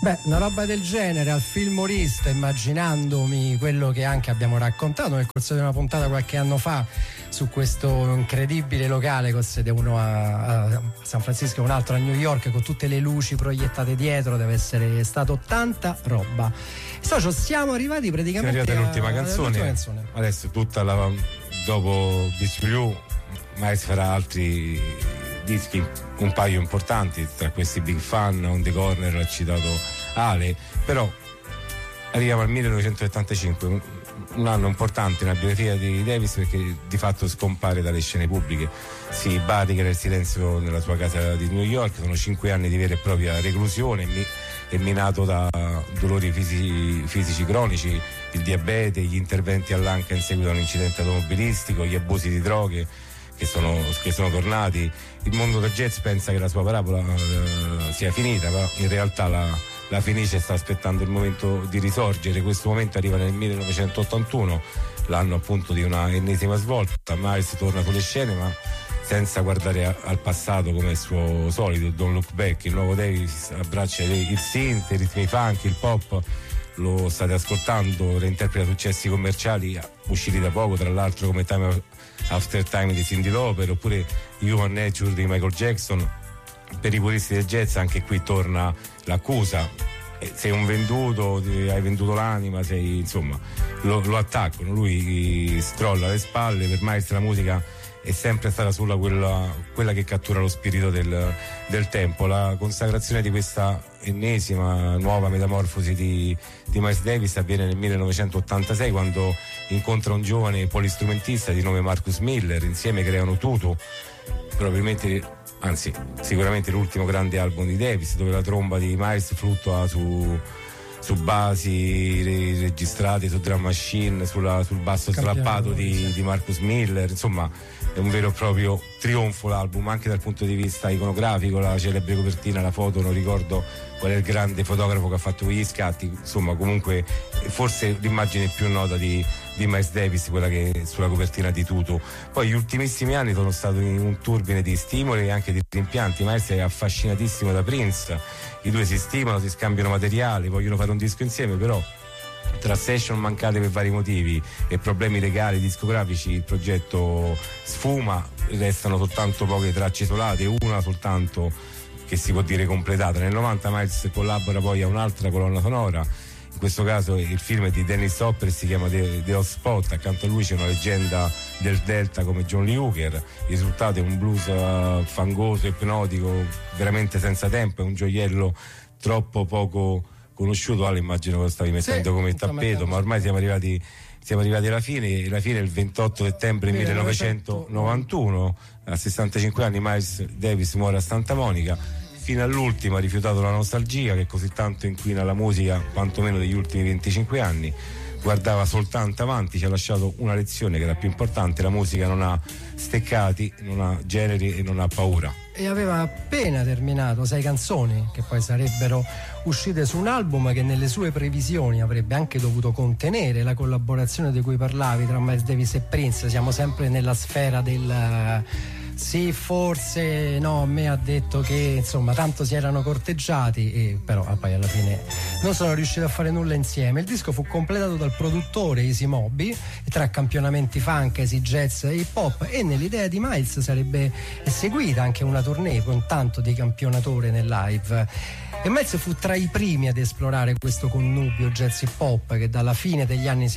Beh, una roba del genere al Filmorista, immaginandomi quello che anche abbiamo raccontato nel corso di una puntata qualche anno fa su questo incredibile locale con sede uno a San Francisco e un altro a New York, con tutte le luci proiettate dietro. Deve essere stato tanta roba. Socio, siamo arrivati praticamente all'ultima canzone. Adesso dopo Beach Blue Miles farà altri dischi, un paio importanti, tra questi Big Fan, On the Corner, l'ha citato Ale, però arriviamo al 1975, un anno importante nella biografia di Davis, perché di fatto scompare dalle scene pubbliche, si badica nel silenzio nella sua casa di New York. Sono 5 anni di vera e propria reclusione e minato da dolori fisici cronici, il diabete, gli interventi all'anca in seguito a un incidente automobilistico, gli abusi di droghe che sono tornati. Il mondo del jazz pensa che la sua parabola sia finita, ma in realtà la Fenice sta aspettando il momento di risorgere. Questo momento arriva nel 1981, l'anno appunto di una ennesima svolta. Miles torna sulle scene, ma senza guardare al passato come è suo solito. Don't Look Back. Il nuovo Davis abbraccia il synth, i ritmi funk, il pop. Lo state ascoltando, reinterpreta successi commerciali usciti da poco, tra l'altro, come Time After Time di Cyndi Lauper, oppure Human Nature di Michael Jackson. Per i puristi del jazz anche qui torna l'accusa: sei un venduto, hai venduto l'anima, insomma, lo attaccano. Lui scrolla le spalle. Per Miles la musica è sempre stata solo quella che cattura lo spirito del tempo. La consacrazione di questa ennesima nuova metamorfosi di Miles Davis avviene nel 1986, quando incontra un giovane polistrumentista di nome Marcus Miller. Insieme creano Tutu, sicuramente l'ultimo grande album di Davis, dove la tromba di Miles fluttua su basi registrate su drum machine, sul basso slappato di Marcus Miller. Insomma, è un vero e proprio trionfo l'album, anche dal punto di vista iconografico. La celebre copertina, la foto, non ricordo qual è il grande fotografo che ha fatto quegli scatti. Insomma, comunque forse l'immagine più nota di Miles Davis, quella che è sulla copertina di Tutu. Poi gli ultimissimi anni sono stati un turbine di stimoli e anche di rimpianti. Miles è affascinatissimo da Prince, i due si stimano, si scambiano materiali, vogliono fare un disco insieme, però tra session mancate per vari motivi e problemi legali discografici il progetto sfuma. Restano soltanto poche tracce isolate, una soltanto che si può dire completata. Nel 90 Miles collabora poi a un'altra colonna sonora, in questo caso il film è di Dennis Hopper, si chiama The Hotspot. Accanto a lui c'è una leggenda del Delta come John Lee Hooker. Il risultato è un blues fangoso, ipnotico, veramente senza tempo. È un gioiello troppo poco conosciuto. Ale, immagino che lo stavi mettendo come tappeto, ma ormai siamo arrivati alla fine. La fine è il 28 settembre 1991, a 65 anni Miles Davis muore a Santa Monica. Fino all'ultimo ha rifiutato la nostalgia che così tanto inquina la musica, quantomeno degli ultimi 25 anni. Guardava soltanto avanti, ci ha lasciato una lezione che è la più importante: la musica non ha steccati, non ha generi e non ha paura. E aveva appena terminato 6 canzoni che poi sarebbero uscite su un album che nelle sue previsioni avrebbe anche dovuto contenere la collaborazione di cui parlavi tra Miles Davis e Prince. Siamo sempre nella sfera del sì, forse no, a me ha detto che insomma tanto si erano corteggiati, e però poi alla fine non sono riusciti a fare nulla insieme. Il disco fu completato dal produttore Easy Moby, tra campionamenti funk, easy jazz e hip hop, e nell'idea di Miles sarebbe seguita anche una tournée con tanto di campionatore nel live. E Miles fu tra i primi ad esplorare questo connubio jazz hip hop che dalla fine degli anni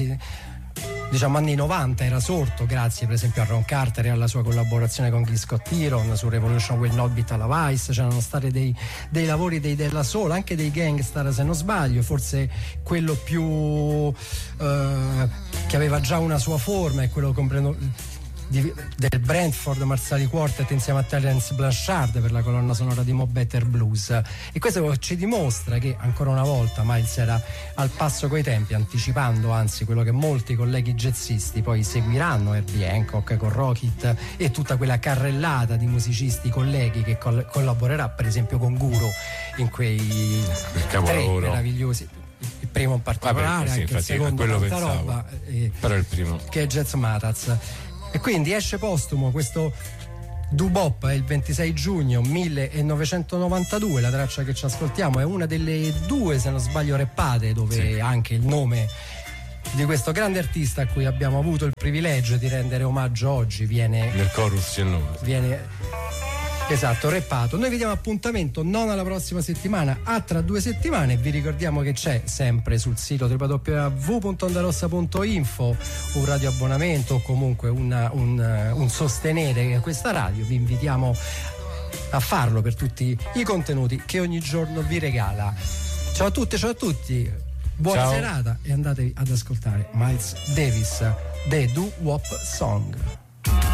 90 era sorto grazie per esempio a Ron Carter e alla sua collaborazione con Gil Scott-Heron su Revolution Will Not Be Televised. C'erano stati dei lavori dei Della Soul, anche dei Gangstar se non sbaglio. Forse quello più che aveva già una sua forma è quello del Brentford Marsali Quartet insieme a Terence Blanchard per la colonna sonora di Mo Better Blues. E questo ci dimostra che ancora una volta Miles era al passo coi tempi, anticipando anzi quello che molti colleghi jazzisti poi seguiranno, Herbie Hancock con Rockit e tutta quella carrellata di musicisti colleghi che collaborerà per esempio con Guru in quei 3 meravigliosi. Il primo in particolare, anche il secondo tanta roba, però il primo che è Jazz Mataz. E quindi esce postumo questo Dubop è il 26 giugno 1992, la traccia che ci ascoltiamo è una delle due, se non sbaglio, rappate, dove anche il nome di questo grande artista a cui abbiamo avuto il privilegio di rendere omaggio oggi viene nel chorus c'è il nome. Esatto, rappato. Noi vi diamo appuntamento non alla prossima settimana, a tra 2 settimane. Vi ricordiamo che c'è sempre sul sito www.ondarossa.info un radioabbonamento o comunque un sostenere questa radio. Vi invitiamo a farlo per tutti i contenuti che ogni giorno vi regala. Ciao a tutte, ciao a tutti, buona serata e andatevi ad ascoltare Miles Davis, The Doo Wop Song.